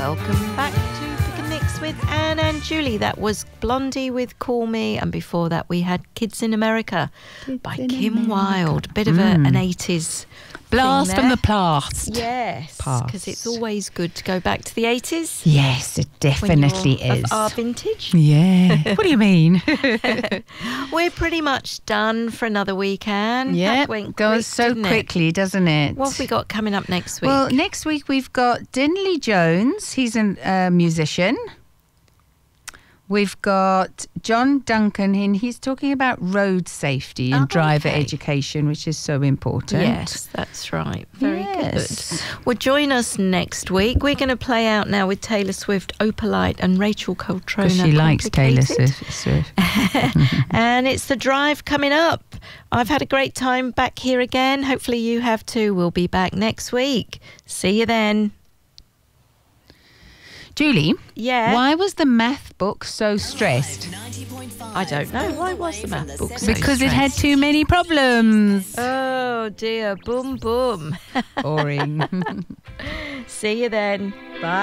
Welcome back to Pick and Mix with Anne and Julie. That was Blondie with Call Me, and before that we had Kids in America by Kim Wilde. Bit of an 80s blast from the past. Yes, because it's always good to go back to the 80s. Yes, it definitely is. Of our vintage. Yeah. What do you mean? We're pretty much done for another weekend. Yeah, went goes so quickly, doesn't it? What have we got coming up next week? Well, next week we've got Dinley Jones. He's a musician. We've got John Duncan, and he's talking about road safety and driver education, which is so important. Yes, that's right. Very good. Well, join us next week. We're going to play out now with Taylor Swift, Opalite, and Rachel Coltrane. Because she likes Taylor Swift. And it's The Drive coming up. I've had a great time back here again. Hopefully you have too. We'll be back next week. See you then. Julie, why was the math book so stressed? I don't know. Why was the math book so stressed? Because it had too many problems. Oh dear, boom boom. Boring. See you then. Bye.